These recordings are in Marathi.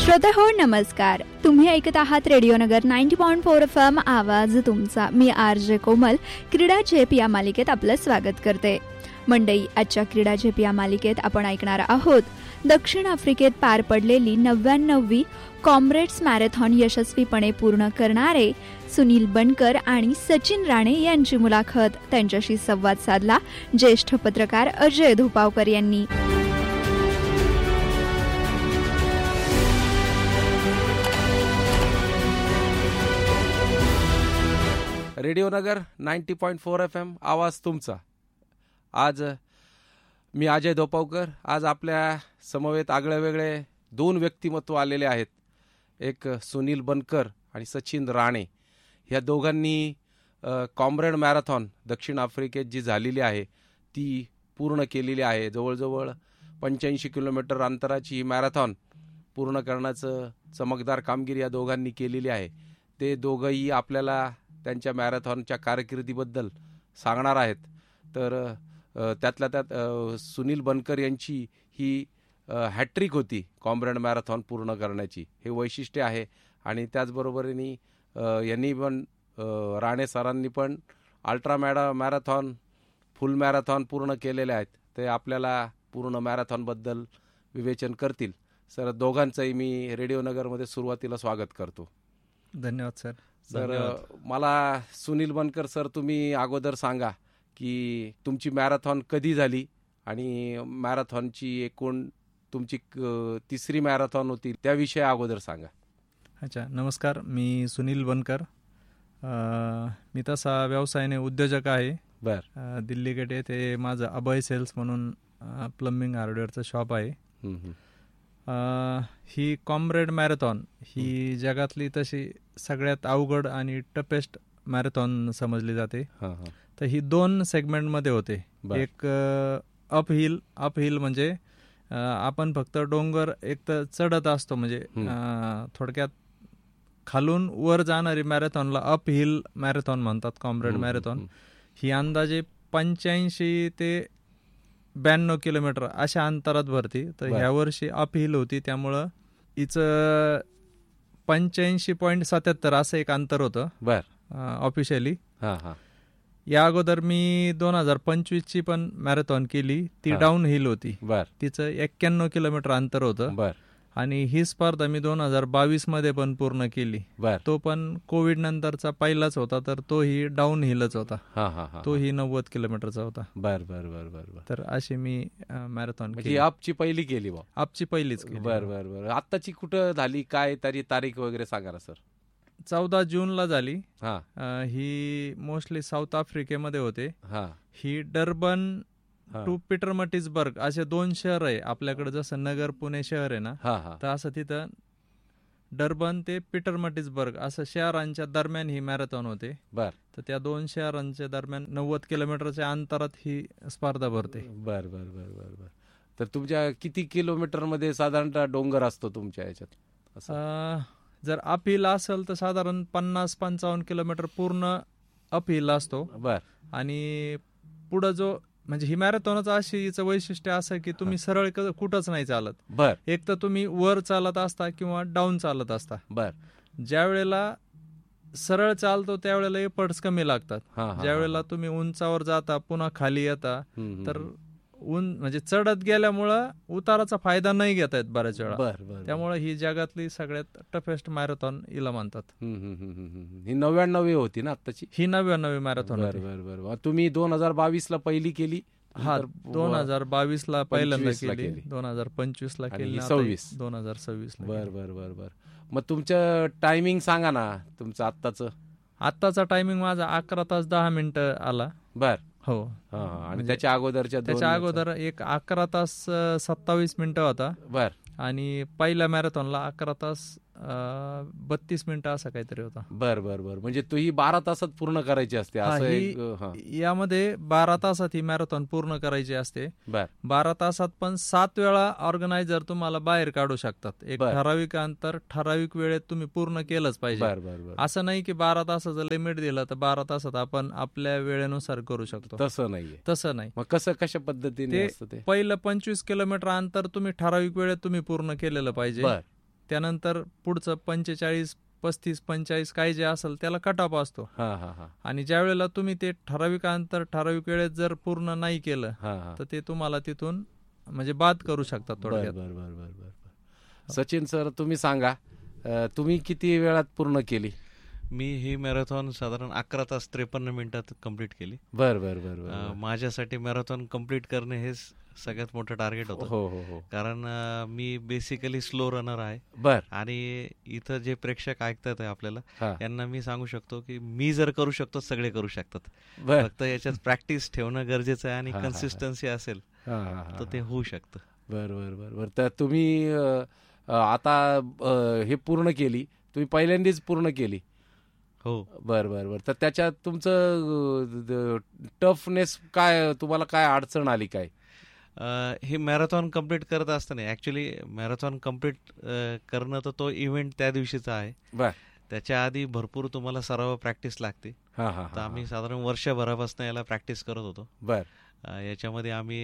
श्रोते हो नमस्कार. तुम्ही ऐकत आहात रेडिओ नगर 90.4 FM आवाज तुमचा. मी आरजे कोमल क्रीडा झेप या मालिकेत आपलं स्वागत करते. मंडई, आजच्या क्रीडा झेप या मालिकेत आपण ऐकणार आहोत दक्षिण आफ्रिकेत पार पडलेली 99वी कॉम्रेड्स मॅरेथॉन यशस्वीपणे पूर्ण करणारे सुनील बनकर आणि सचिन राणे यांची मुलाखत. त्यांच्याशी संवाद साधला ज्येष्ठ पत्रकार अजय धोपावकर यांनी. रेडिओ नगर 90.4 FM आवाज तुमचा. आज मी अजय धोपावकर. आज आपल्या समवेत आगळेवेगळे दोन व्यक्तिमत्व आलेले आहेत. एक सुनील बनकर आणि सचिन राणे. ह्या दोघांनी कॉम्रेड मॅरेथॉन दक्षिण आफ्रिकेत जी झालेली आहे ती पूर्ण केलेली आहे. जवळजवळ 85 किलोमीटर अंतराची ही मॅरेथॉन पूर्ण करण्याचं चमकदार कामगिरी या दोघांनी केलेली आहे. ते दोघंही आपल्याला त्यांच्या मॅरेथॉनच्या कारकिर्दीबद्दल सांगणार आहेत. तर त्यातल्या त्यात सुनील बनकर यांची ही हॅट्रिक होती कॉम्रेड मॅरेथॉन पूर्ण करण्याची. हे वैशिष्ट्य आहे. आणि त्याचबरोबरीने यांनी पण राणे सरांनी पण अल्ट्रा मॅरेथॉन, फुल मॅरेथॉन पूर्ण केलेले आहेत. ते आपल्याला पूर्ण मॅरेथॉनबद्दल विवेचन करतील. सर, दोघांचंही मी रेडिओ नगरमध्ये सुरुवातीला स्वागत करतो. धन्यवाद सर. सर, मला सुनील बनकर सर तुम्ही अगोदर सांगा की तुमची मॅरेथॉन कधी झाली आणि मॅरेथॉनची एकूण तुमची तिसरी मॅरेथॉन होती त्याविषयी अगोदर सांगा. अच्छा, नमस्कार. मी सुनील बनकर. मी तसा व्यवसायाने उद्योजक आहे. बर. दिल्ली गेट येथे माझं अभय सेल्स म्हणून प्लंबिंग हार्डवेअरचं शॉप आहे. ही कॉम्रेड मॅरेथॉन ही जगातली तशी सगळ्यात अवघड आणि टफेस्ट मॅरेथॉन समजली जाते. तर ही 2 सेगमेंटमध्ये होते. एक अपहिल म्हणजे आपण फक्त डोंगर एक तर चढत असतो, म्हणजे थोडक्यात खालून वर जाणारी मॅरेथॉनला अपहिल मॅरेथॉन म्हणतात. कॉम्रेड मॅरेथॉन ही अंदाजे 85 ते 92 किलोमीटर अशा अंतरात भरती. तर ह्या वर्षी अपहिल होती, त्यामुळं हिचं 85.77 असं एक अंतर होतं ऑफिशियली. या अगोदर मी 2025ची पण मॅरेथॉन केली. ती डाऊन हिल होती. तिचं 91 किलोमीटर अंतर होतं. आणि ही स्पर्धा मी 2022 मध्ये पण पूर्ण केली. तो पण कोविड नंतरचा पहिलाच होता. तर तो ही डाऊन हिलच होता. तो ही 90 किलोमीटरचा होता. बर बर बर बर. तर अशी मी मॅरेथॉन केली. आपची पहिली केली बा? आपची पहिलीच केली. बर बर बर. आत्ताची कुठं झाली, काय तरी तारीख वगैरे सांगा ना सर. 14 जूनला झाली. ही मोस्टली साऊथ आफ्रिकेमध्ये होते. ही डर्बन टू पीटरमटिसबर्ग असे 2 शहर आहे आपल्याकडे. जसं नगर पुणे शहर आहे ना, तर असं तिथं डर्बन ते पीटरमटिसबर्ग असं शहरांच्या दरम्यान ही मॅरेथॉन होते. तर त्या 2 शहरांच्या दरम्यान 90 किलोमीटरच्या अंतरात ही स्पर्धा भरते. बर बर बर बर बर. तर तुमच्या किती किलोमीटर मध्ये साधारणतः डोंगर असतो तुमच्या याच्यात? जर अपहिल असेल तर साधारण 50-55 किलोमीटर पूर्ण अपहिल असतो. आणि पुढं जो म्हणजे ही मॅरेथॉनचं अशीचं वैशिष्ट्य असं की तुम्ही सरळ कुठंच नाही चालत. एक तर तुम्ही वर चालत असता किंवा डाऊन चालत असता. ज्या वेळेला सरळ चालतो त्यावेळेला एफर्ट्स कमी लागतात. ज्या वेळेला तुम्ही उंचावर जाता पुन्हा खाली येता तर म्हणजे चढत गेल्यामुळं उताराचा फायदा नाही घेता येत बऱ्याच वेळा. त्यामुळे ही जगातली सगळ्यात टफेस्ट मॅरेथॉन हिला म्हणतात. ही 99वी होती ना आत्ताची? ही 99वी मॅरेथॉन. बरोबर. तुम्ही 2022ला पहिली केली? 2022ला पहिल्यांदा केली. 2025ला केली. 2026. बर बर बर बर. मग तुमचं टायमिंग सांगा ना तुमचं आत्ताचा टायमिंग माझा 11 तास 10 मिनिटं आला. हो. आणि त्याच्या अगोदर एक 11 तास 27 मिनिटं होता. आणि पहिल्या मॅरेथॉनला 11 तास 32 मिनिटं असा काहीतरी होता. बर बर बर. म्हणजे तू ही 12 तासात पूर्ण करायची असते यामध्ये 12 तासात ही मॅरेथॉन पूर्ण करायची असते. 12 तासात पण 7 वेळा ऑर्गनायझर तुम्हाला बाहेर काढू शकतात. एक ठराविक अंतर ठराविक वेळेत तुम्ही पूर्ण केलंच पाहिजे. असं नाही की 12 तासाचं लिमिट दिलं तर 12 तासात आपण आपल्या वेळेनुसार करू शकतो. तसं नाही. मग कशा पद्धतीने पहिलं 25 किलोमीटर अंतर तुम्ही ठराविक वेळेत तुम्ही पूर्ण केलेलं पाहिजे. त्यानंतर पुढचं 45, 35, 45 काय जे असेल त्याला कट ऑफ असतो. आणि ज्या वेळेला तुम्ही ते ठराविक अंतर ठराविक वेळेत जर पूर्ण नाही केलं तर ते तुम्हाला तिथून म्हणजे बाद करू शकतात थोडक्यात. बरोबर. सचिन सर, तुम्ही सांगा, तुम्ही किती वेळात पूर्ण केली? मी ही मॅरेथॉन साधारण 11 तास 53 मिनिटात कंप्लीट केली. बरं. माझ्यासाठी मॅरेथॉन कंप्लीट करणे हे सगळ्यात मोठं टार्गेट होतं. हो. कारण मी बेसिकली स्लो रनर आहे. आणि इथं जे प्रेक्षक ऐकतात आपल्याला, यांना मी सांगू शकतो की मी जर करू शकतो सगळे करू शकतात. फक्त याच्यात प्रॅक्टिस ठेवणं गरजेचं आहे आणि कन्सिस्टन्सी असेल तर ते होऊ शकतं. बरोबर. तर तुम्ही आता हे पूर्ण केली, तुम्ही पहिल्यांदाच पूर्ण केली? हो. बरं. तर त्याच्यात तुमचं टफनेस काय, तुम्हाला काय अडचण आली काय? हे मॅरेथॉन कम्प्लीट करत असताना ॲक्च्युली मॅरेथॉन कम्प्लीट करणं तर तो इव्हेंट त्या दिवशीचा आहे. त्याच्या आधी भरपूर तुम्हाला सराव प्रॅक्टिस लागते. तर आम्ही साधारण वर्षभरापासून याला प्रॅक्टिस करत होतो. याच्यामध्ये आम्ही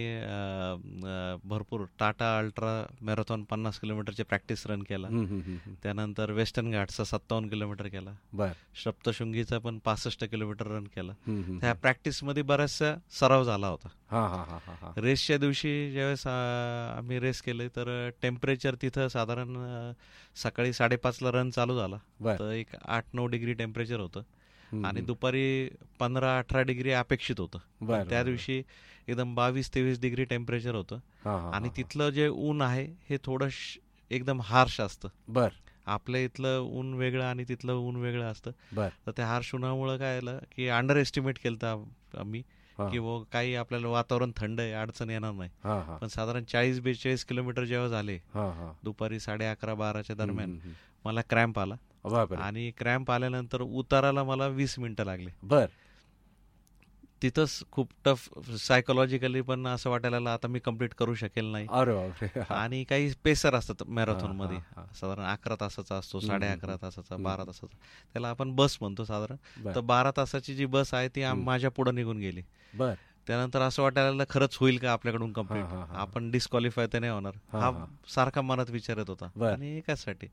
भरपूर Tata ultra marathon 50 किलोमीटरचे practice run केला. त्यानंतर वेस्टर्न घाटचा 57 किलोमीटर केला. सप्तशृंगीचा पण 65 किलोमीटर रन केला. त्या प्रॅक्टिसमध्ये बराचसा सराव झाला होता. रेसच्या दिवशी ज्यावेळेस आम्ही रेस केले तर टेम्परेचर तिथं साधारण सकाळी 5:30ला रन चालू झाला तर एक 8-9 डिग्री टेम्परेचर होतं आणि दुपारी 15-18 डिग्री अपेक्षित होतं. त्या दिवशी एकदम 22-23 डिग्री टेम्परेचर होतं. आणि तिथलं जे ऊन आहे हे थोडं एकदम हार्श असतं. आपल्या इथलं ऊन वेगळं आणि तिथलं ऊन वेगळं असतं. तर त्या हार्श उन्हामुळं काय झालं की अंडर एस्टिमेट केलं आम्ही की काही आपल्याला वातावरण थंड आहे, अडचण येणार नाही. पण साधारण 40-42 किलोमीटर जेव्हा झाले दुपारी 11:30-12च्या दरम्यान मला क्रॅम्प आला. आणि क्रॅम्प आल्यानंतर उताराला मला 20 मिनिटं लागले. तिथंच खूप टफ सायकोलॉजिकली पण असं वाटायला लागलं आता मी कंप्लीट करू शकेल नाही. आणि काही पेसर असतात मॅरेथॉन मध्ये, साधारण 11 तासाचा असतो, 11.5 तासाचा, 12 तासाचा, त्याला आपण बस म्हणतो साधारण. तर 12 तासाची जी बस आहे ती माझ्या पुढे निघून गेली. त्यानंतर असं वाटायला लागलं खरंच होईल का आपल्याकडून कंप्लीट, आपण डिस्क्वालिफाय तर नाही होणार, हा सारखा मनात विचार येत होता. आणि एकासाठी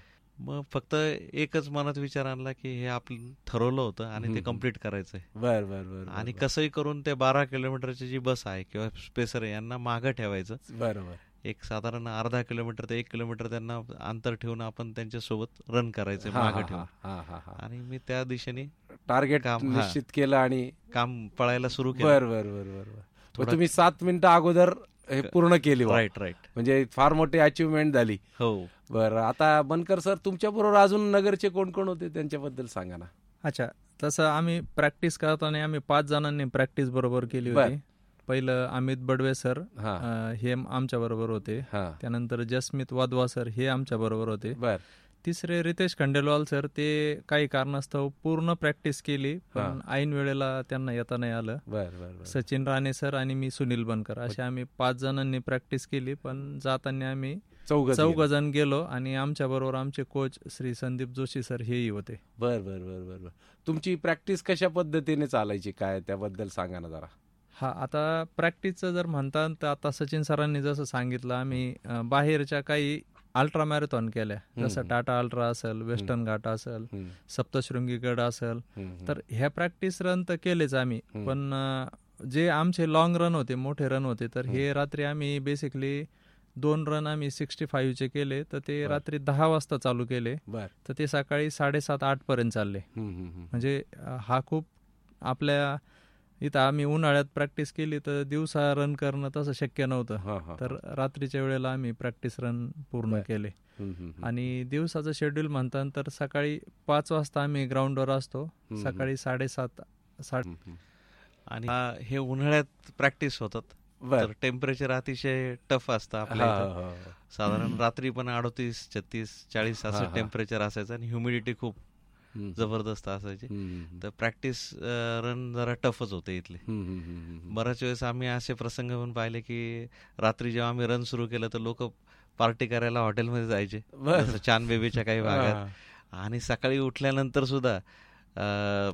मग फक्त एकच मनात विचार आणला की हे आपण ठरवलं होतं आणि ते कम्प्लीट करायचंय. आणि कसंही करून ते 12 किलोमीटरची जी बस आहे किंवा स्पेसर आहे यांना मागं ठेवायचं. एक साधारण अर्धा किलोमीटर ते 1 किलोमीटर त्यांना अंतर ठेवून आपण त्यांच्यासोबत रन करायचं मागं ठेवून. आणि मी त्या दिशेने टार्गेट निश्चित केलं आणि काम पळायला सुरू केलं. बरोबर. तुम्ही 7 मिनिटं अगोदर हे पूर्ण केली. राईट. म्हणजे फार मोठी अचिव्हमेंट झाली. हो. बरं, आता बनकर सर, तुमच्या बरोबर अजून नगरचे कोण कोण होते त्यांच्याबद्दल सांगा ना. अच्छा, तसं आम्ही प्रॅक्टिस करताना आम्ही 5 जणांनी प्रॅक्टिस बरोबर केली होती. पहिलं अमित बडवे सर हे आमच्या बरोबर होते. त्यानंतर जसमित वाधवा सर हे आमच्या बरोबर होते. तिसरे रितेश खंडेलवाल सर, ते काही कारणास्तव पूर्ण प्रॅक्टिस केली पण ऐन वेळेला त्यांना येता नाही आलं. सचिन राणे सर आणि मी सुनील बनकर असे आम्ही 5 जणांनी प्रॅक्टिस केली. पण जाताना आम्ही 4 जण गेलो आणि आमच्या बरोबर आमचे कोच श्री संदीप जोशी सर हेही होते. बर. तुमची प्रॅक्टिस कशा पद्धतीने चालायची काय त्याबद्दल सांगा ना जरा. आता प्रॅक्टिसचं जर म्हणतात तर आता सचिन सरांनी जसं सांगितलं, आम्ही बाहेरच्या काही अल्ट्रा मॅरेथॉन केल्या, जसं टाटा अल्ट्रा असेल, वेस्टर्न घाट असेल, सप्तशृंगी गड असेल, तर ह्या प्रॅक्टिस रन तर केलेच आम्ही. पण जे आमचे लॉंग रन होते, मोठे रन होते, तर हे रात्री आम्ही बेसिकली 2 रन आम्ही 65चे केले. तर ते रात्री 10 वाजता चालू केले तर ते सकाळी 7:30-8 पर्यंत चालले. म्हणजे हा खूप आपल्या इथं आम्ही उन्हाळ्यात प्रॅक्टिस केली तर दिवसा रन करणं तसं शक्य नव्हतं. तर रात्रीच्या वेळेला आम्ही प्रॅक्टिस रन पूर्ण केले. आणि दिवसाचं शेड्यूल म्हणतात तर सकाळी 5 वाजता आम्ही ग्राउंडवर असतो, सकाळी 7:30. आणि हे उन्हाळ्यात प्रॅक्टिस होतात तर टेम्परेचर अतिशय टफ असतं आपल्या. साधारण रात्री पण 38, 36, 40 असं टेम्परेचर असायचं आणि ह्युमिडिटी खूप जबरदस्त असायची. तर प्रॅक्टिस रन जरा टफच होते इथले. बऱ्याच वेळेस आम्ही असे प्रसंग पण पाहिले की रात्री जेव्हा आम्ही रन सुरू केलं तर लोक पार्टी करायला हॉटेलमध्ये जायचे, जसं चांद बेबीच्या काही भागात. आणि सकाळी उठल्यानंतर सुद्धा